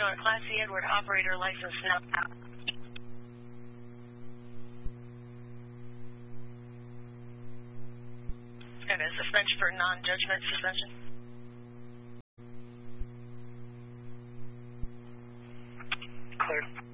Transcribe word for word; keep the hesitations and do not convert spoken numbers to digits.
showing Class C Edward operator license now. And a suspension for non-judgment suspension. Cleared.